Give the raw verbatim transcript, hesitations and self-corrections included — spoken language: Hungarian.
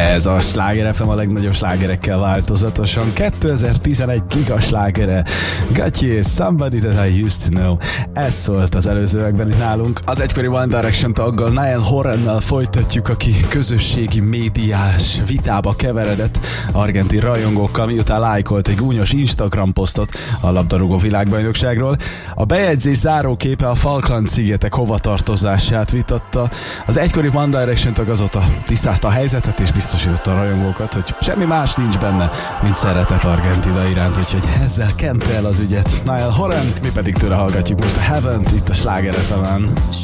Ez a Sláger ef em a legnagyobb slágerekkel változatosan. kétezer-tizenegy giga slágere. Gatyé, Somebody That I Used To Know. Ez szólt az előzőekben itt nálunk. Az egykori One Direction taggal, Niall Horannal folytatjuk, aki közösségi médiás vitába keveredett argentin rajongókkal, miután lájkolt egy gúnyos Instagram posztot a labdarúgó világbajnokságról. A bejegyzés záróképe a Falkland-szigetek hovatartozását vitatta. Az egykori One Direction tag azóta tisztázta a helyzetet és biztosította a rajongókat, hogy semmi más nincs benne, mint szeretet Argentina iránt, úgyhogy ezzel kente el az ügyet Niall Horan, mi pedig tőle hallgatjuk most a Heaven-t itt a Sláger ef emen.